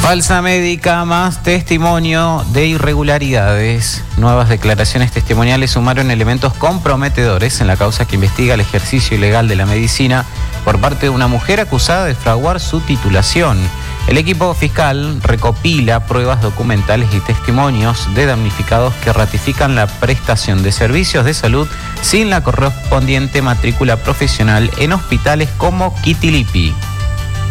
Falsa médica más testimonio de irregularidades. Nuevas declaraciones testimoniales sumaron elementos comprometedores en la causa que investiga el ejercicio ilegal de la medicina por parte de una mujer acusada de fraguar su titulación. El equipo fiscal recopila pruebas documentales y testimonios de damnificados que ratifican la prestación de servicios de salud sin la correspondiente matrícula profesional en hospitales como Quitilipi.